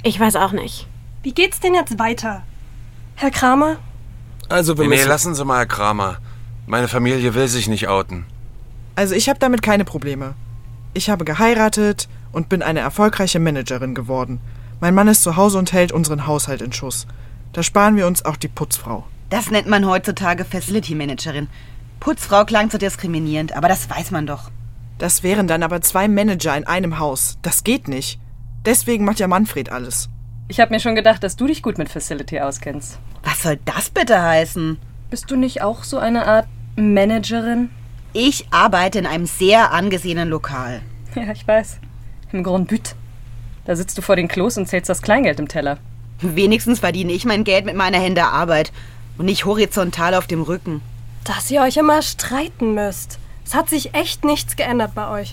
Ich weiß auch nicht. Wie geht's denn jetzt weiter? Herr Kramer? Also wir Nee, müssen... lassen Sie mal, Herr Kramer. Meine Familie will sich nicht outen. Also ich habe damit keine Probleme. Ich habe geheiratet und bin eine erfolgreiche Managerin geworden. Mein Mann ist zu Hause und hält unseren Haushalt in Schuss. Da sparen wir uns auch die Putzfrau. Das nennt man heutzutage Facility Managerin. Putzfrau klang zu diskriminierend, aber das weiß man doch. Das wären dann aber 2 Manager in einem Haus. Das geht nicht. Deswegen macht ja Manfred alles. Ich habe mir schon gedacht, dass du dich gut mit Facility auskennst. Was soll das bitte heißen? Bist du nicht auch so eine Art Managerin? Ich arbeite in einem sehr angesehenen Lokal. Ja, ich weiß. Im Grand But. Da sitzt du vor den Klos und zählst das Kleingeld im Teller. Wenigstens verdiene ich mein Geld mit meiner Hände Arbeit und nicht horizontal auf dem Rücken. Dass ihr euch immer streiten müsst. Es hat sich echt nichts geändert bei euch.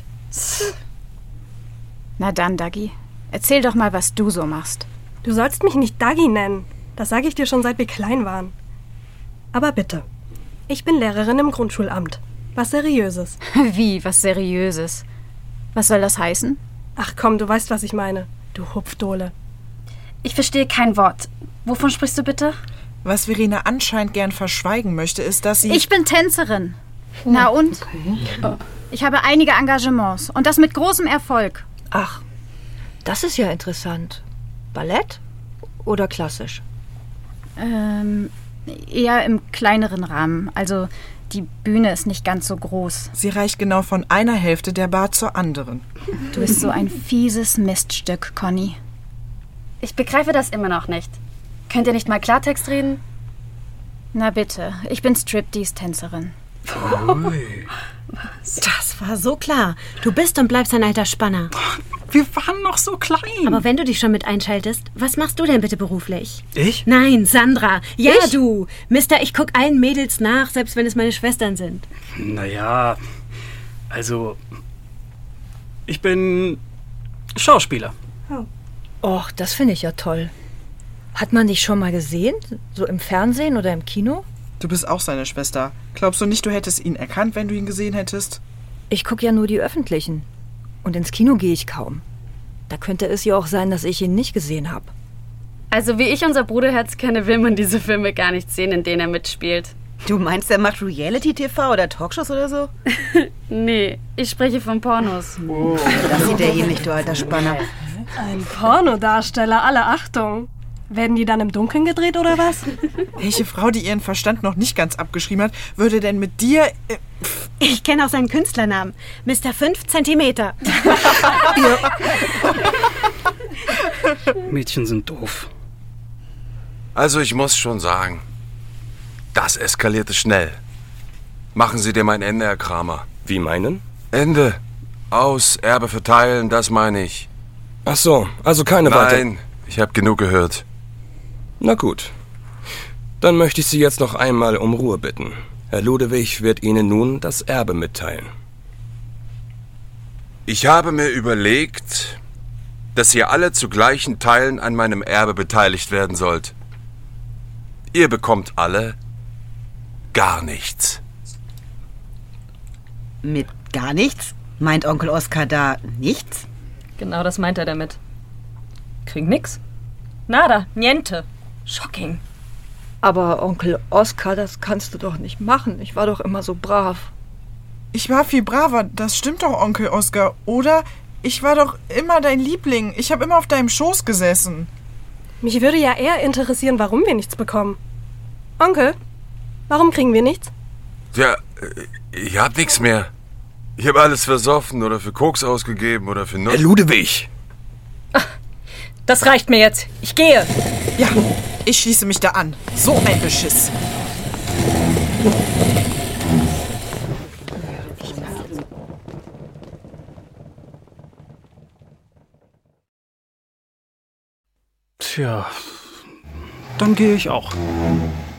Na dann, Dagi, erzähl doch mal, was du so machst. Du sollst mich nicht Dagi nennen. Das sage ich dir schon, seit wir klein waren. Aber bitte, ich bin Lehrerin im Grundschulamt. Was Seriöses. Wie, was Seriöses? Was soll das heißen? Ach komm, du weißt, was ich meine. Du Hupfdohle. Ich verstehe kein Wort. Wovon sprichst du bitte? Was Verena anscheinend gern verschweigen möchte, ist, dass sie... Ich bin Tänzerin. Na und? Okay. Ich habe einige Engagements und das mit großem Erfolg. Ach, das ist ja interessant. Ballett oder klassisch? Eher im kleineren Rahmen. Also die Bühne ist nicht ganz so groß. Sie reicht genau von einer Hälfte der Bar zur anderen. Du bist so ein fieses Miststück, Conny. Ich begreife das immer noch nicht. Könnt ihr nicht mal Klartext reden? Na bitte, ich bin Striptease-Tänzerin. Das war so klar. Du bist und bleibst ein alter Spanner. Wir waren noch so klein. Aber wenn du dich schon mit einschaltest, was machst du denn bitte beruflich? Ich? Nein, Sandra. Ja, Ich? du. Mister, ich guck allen Mädels nach, selbst wenn es meine Schwestern sind. Naja, also... Ich bin Schauspieler. Och, das finde ich ja toll. Hat man dich schon mal gesehen? So im Fernsehen oder im Kino? Du bist auch seine Schwester. Glaubst du nicht, du hättest ihn erkannt, wenn du ihn gesehen hättest? Ich gucke ja nur die öffentlichen. Und ins Kino gehe ich kaum. Da könnte es ja auch sein, dass ich ihn nicht gesehen habe. Also wie ich unser Bruderherz kenne, will man diese Filme gar nicht sehen, in denen er mitspielt. Du meinst, er macht Reality-TV oder Talkshows oder so? Nee, ich spreche von Pornos. Oh, das sieht er ähnlich, du alter Spanner. Ein Pornodarsteller, alle Achtung. Werden die dann im Dunkeln gedreht oder was? Welche Frau, die ihren Verstand noch nicht ganz abgeschrieben hat, würde denn mit dir... Ich kenne auch seinen Künstlernamen. Mr. 5 Zentimeter. Mädchen sind doof. Also ich muss schon sagen, das eskalierte schnell. Machen Sie dem ein Ende, Herr Kramer. Wie meinen? Ende. Aus, Erbe verteilen, das meine ich. Ach so, also keine weitere... Nein, ich habe genug gehört. Na gut. Dann möchte ich Sie jetzt noch einmal um Ruhe bitten. Herr Ludewig wird Ihnen nun das Erbe mitteilen. Ich habe mir überlegt, dass ihr alle zu gleichen Teilen an meinem Erbe beteiligt werden sollt. Ihr bekommt alle gar nichts. Mit gar nichts? Meint Onkel Oskar da nichts? Genau das meint er damit. Krieg nix. Nada, niente. Shocking. Aber Onkel Oskar, das kannst du doch nicht machen. Ich war doch immer so brav. Ich war viel braver, das stimmt doch, Onkel Oskar, oder? Ich war doch immer dein Liebling. Ich habe immer auf deinem Schoß gesessen. Mich würde ja eher interessieren, warum wir nichts bekommen. Onkel, warum kriegen wir nichts? Ja, ich hab nichts mehr. Ich habe alles versoffen oder für Koks ausgegeben oder für Herr Nuss. Ludewig! Das reicht mir jetzt. Ich gehe. Ja, ich schließe mich da an. So ein Beschiss. Tja, dann gehe ich auch.